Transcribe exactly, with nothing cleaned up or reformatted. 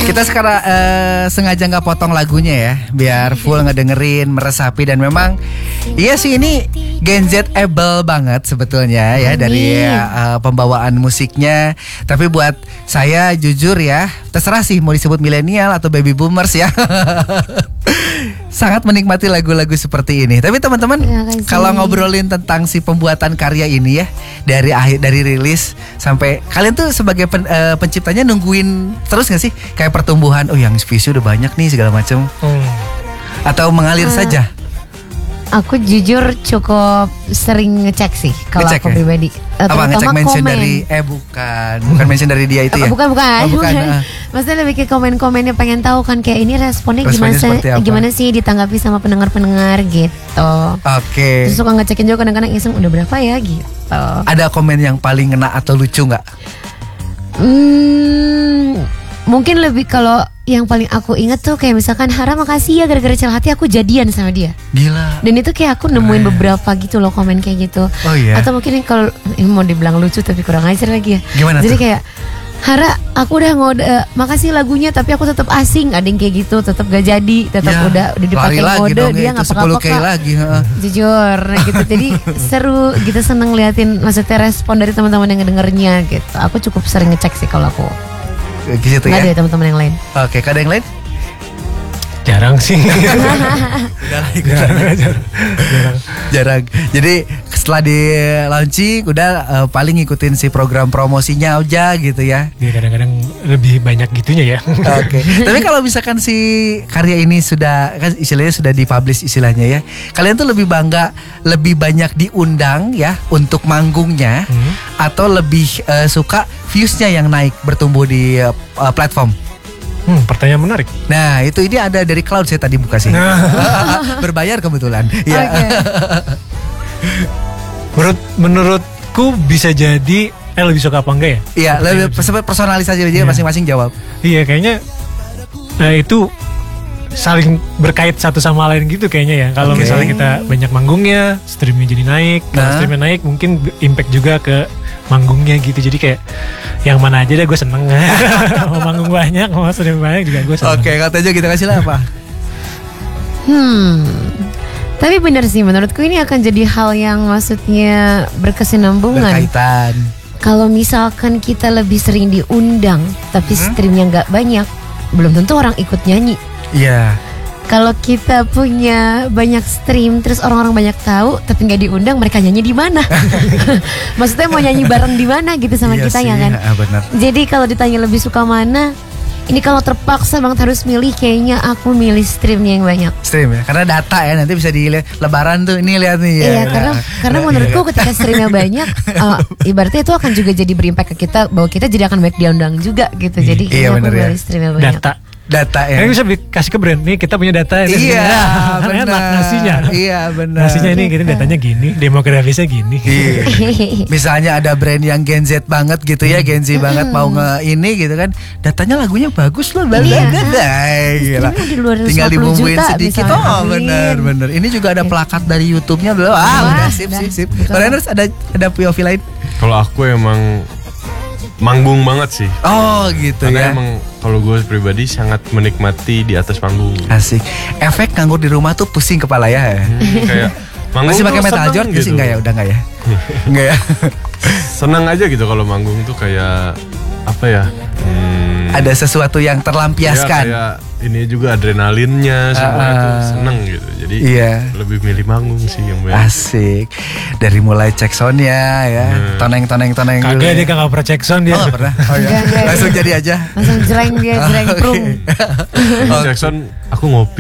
Kita sekarang uh, sengaja nggak potong lagunya ya, biar full ngedengerin, meresapi, dan memang iya sih ini Gen Z-able banget sebetulnya ya. Amin. Dari uh, pembawaan musiknya. Tapi buat saya jujur ya, terserah sih mau disebut milenial atau baby boomers ya. Sangat menikmati lagu-lagu seperti ini. Tapi teman-teman, kalau ngobrolin tentang si pembuatan karya ini ya, dari akhir dari rilis sampai kalian tuh sebagai pen, uh, penciptanya nungguin terus nggak sih kayak pertumbuhan? Oh, yang views udah banyak nih segala macam. Hmm. Atau mengalir uh, saja? Aku jujur cukup sering ngecek sih kalau aku ya? pribadi. Uh, Apa ngecek mention komen. dari eh bukan bukan mention dari dia itu ya? Bukan bukan. Oh, bukan. Uh. Maksudnya lebih ke komen-komennya, pengen tahu kan kayak ini responnya, responnya gimana gimana sih ditanggapi sama pendengar-pendengar gitu. Oke. Okay. Terus suka ngecekin juga kadang-kadang iseng udah berapa ya gitu. Ada komen yang paling ngena atau lucu nggak? Hmm, mungkin lebih kalau yang paling aku ingat tuh kayak misalkan Hara makasih ya gara-gara celah hati aku jadian sama dia. Gila. Dan itu kayak aku nemuin Keren. beberapa gitu loh komen kayak gitu. Oh iya. Atau mungkin kalau eh, mau dibilang lucu tapi kurang ajar lagi ya. Gimana Jadi tuh? kayak Hara aku udah ngode uh, makasih lagunya tapi aku tetap asing, ada yang kayak gitu, tetap gak jadi, tetap ya, udah udah dipakai kode dia nggak apa-apa lagi. Jujur gitu. Jadi seru gitu, seneng liatin maksudnya respon dari teman-teman yang ngedengernya gitu. Aku cukup sering ngecek sih kalau aku. Gitu nggak ya? ada teman-teman yang lain. Oke, ada yang lain? Jarang sih. Udah jarang, jarang. jarang. Jarang. Jadi setelah di launching udah uh, paling ngikutin si program promosinya aja gitu ya. Dia kadang-kadang lebih banyak gitunya ya. Oke. Okay. Tapi kalau misalkan si karya ini sudah kan istilahnya sudah dipublish istilahnya ya. Kalian tuh lebih bangga lebih banyak diundang ya untuk manggungnya hmm. atau lebih uh, suka viewsnya yang naik bertumbuh di uh, platform? Hmm, pertanyaan menarik. Nah, itu ini ada dari Cloud, saya tadi buka sih. Nah. Berbayar kebetulan. Ya. Okay. Menurut menurutku bisa jadi eh lebih suka apa enggak ya? Iya, lebih personalis aja aja masing-masing jawab. Iya, kayaknya nah itu saling berkait satu sama lain gitu kayaknya ya. Kalau okay. misalnya kita banyak manggungnya, streamnya jadi naik. Kalau nah. streamnya naik mungkin impact juga ke manggungnya gitu. Jadi kayak yang mana aja deh gue seneng. Mau manggung banyak, mau stream banyak juga gue seneng. Oke, okay, katanya kita kasih lah apa? Hmm. Tapi benar sih menurutku ini akan jadi hal yang maksudnya berkesinambungan. Berkaitan. Kalau misalkan kita lebih sering diundang tapi hmm? streamnya nggak banyak, belum tentu orang ikut nyanyi. Iya. Yeah. Kalau kita punya banyak stream terus orang-orang banyak tahu tapi nggak diundang, mereka nyanyi di mana? Maksudnya mau nyanyi bareng di mana gitu sama iya kita sih, ya kan? Ya, benar. Jadi kalau ditanya lebih suka mana? Ini kalau terpaksa banget harus milih, kayaknya aku milih streamnya yang banyak. Stream ya, karena data ya nanti bisa dilihat Lebaran tuh ini lihat nih ya. Iya, karena nah, karena nah, menurutku iya. ketika streamnya banyak, uh, ibaratnya itu akan juga jadi berimpact ke kita bahwa kita jadi akan banyak diundang juga gitu. Jadi iya, aku milih ya. streamnya banyak. Data. Data ya. Ini bisa kasih ke brand nih, kita punya data ini. Iya, benar. Nasinya. Iya, benar. Nasinya ini gini, datanya gini, demografisnya gini. Iya. Misalnya ada brand yang Gen Z banget gitu ya, Gen Z banget mau nge ini gitu kan. Datanya lagunya bagus loh, iya. Gila. Tinggal dibumbuin sedikit. Oh, benar, benar. Ini juga ada plakat dari YouTube-nya belum? Ah, udah sip sip sip. Reners ada ada P O V lain? Kalau aku emang manggung banget sih. Oh gitu. Karena ya. emang kalau gue pribadi sangat menikmati di atas panggung. Asik. Efek nganggur di rumah tuh pusing kepala ya. Hmm, kayak masih pakai metal jord gitu. Enggak ya? Udah enggak ya? Enggak ya? Senang aja gitu kalau manggung tuh kayak apa ya? Hmm, ada sesuatu yang terlampiaskan. Ya, kayak ini juga adrenalinnya semua uh, itu seneng gitu. Jadi iya. lebih milih manggung sih yang banyak. Asik. Dari mulai cek soundnya ya, hmm. toneng-toneng-toneng dulu. Kagak dia kagak pernah cek sound dia. Oh, pernah. Oh iya. Langsung jadi aja. Langsung jreng dia, jreng prung. Cek sound aku ngopi.